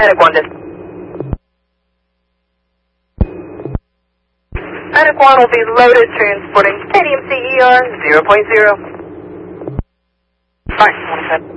Adequan Adequan will be loaded, transporting Stadium CER 0.0. Fine, 27.